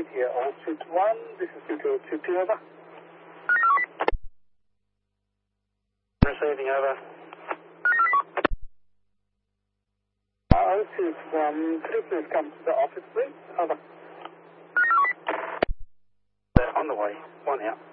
Street here, Old Street 1, this is 2222, over. Receiving, over. O2 could you please come to the office, please? Over. On the way, one out.